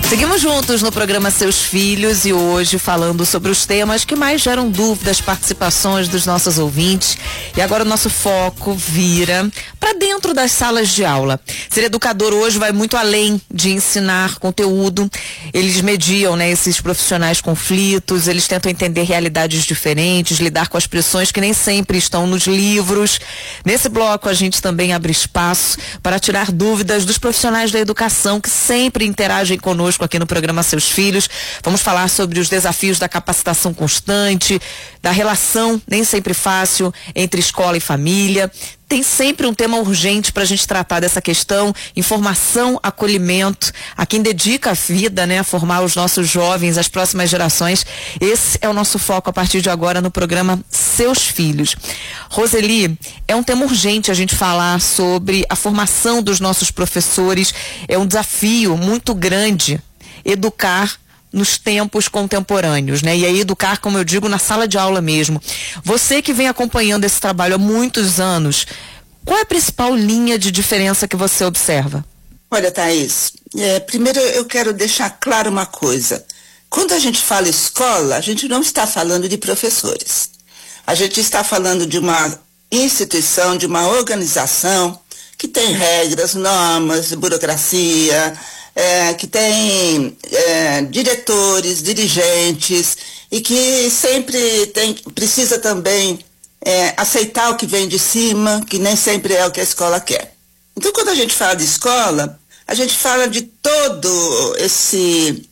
Seguimos juntos no programa Seus Filhos e hoje falando sobre os temas que mais geram dúvidas, participações dos nossos ouvintes. E agora o nosso foco vira para dentro das salas de aula. Ser educador hoje vai muito além de ensinar conteúdo. Eles mediam, esses profissionais conflitos, eles tentam entender realidades diferentes, lidar com as pressões que nem sempre estão nos livros. Nesse bloco a gente também abre espaço para tirar dúvidas dos profissionais da educação que sempre interagem conosco aqui no programa Seus Filhos. Vamos falar sobre os desafios da capacitação constante, da relação nem sempre fácil entre escola e família. Tem sempre um tema urgente para a gente tratar dessa questão: informação, acolhimento, a quem dedica a vida, a formar os nossos jovens, as próximas gerações. Esse é o nosso foco a partir de agora no programa Seus Filhos. Roseli, é um tema urgente a gente falar sobre a formação dos nossos professores. É um desafio muito grande educar nos tempos contemporâneos, E aí educar, como eu digo, na sala de aula mesmo. Você que vem acompanhando esse trabalho há muitos anos, qual é a principal linha de diferença que você observa? Olha, Thaís, primeiro eu quero deixar claro uma coisa. Quando a gente fala escola, a gente não está falando de professores. A gente está falando de uma instituição, de uma organização que tem regras, normas, burocracia, que tem diretores, dirigentes e que sempre precisa também aceitar o que vem de cima, que nem sempre é o que a escola quer. Então, quando a gente fala de escola, a gente fala de todo esse,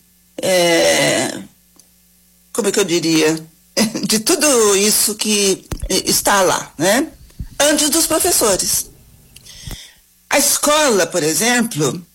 como é que eu diria, de tudo isso que está lá, antes dos professores. A escola, por exemplo,